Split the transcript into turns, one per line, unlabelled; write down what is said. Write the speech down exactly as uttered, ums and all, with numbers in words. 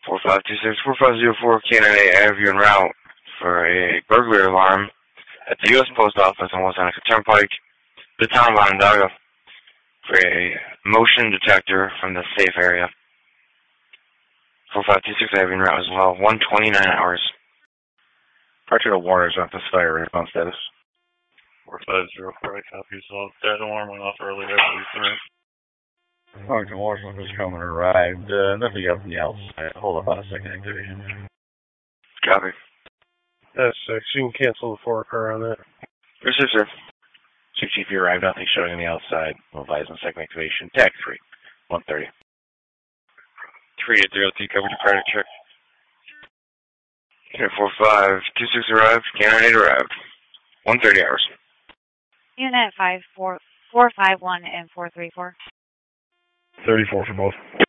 four five two six, four five zero four, Canada A, have you en route for a burglary alarm at the U S Post Office on West Seneca Turnpike, the town of Onondaga, for a motion detector from the safe area. four five two six, I have you en route as well, one twenty-nine hours.
Partial warners on this fire response status.
four five zero four, I copy. So that alarm went off earlier. Please,
Sergeant Washington was coming arrived. Uh, nothing else on the outside. Hold on a second. Activation.
Copy.
That's six. You can cancel the four car on that.
Yes, sir, sir.
Chief Chief, you arrived. Nothing showing on the outside. We'll advise on second activation. Tag three. one thirty.
three eight zero T, covered your credit check. Okay, four five two six arrived. Canada eight arrived. one thirty hours.
Unit five four four five one and four three four.
Thirty four for both.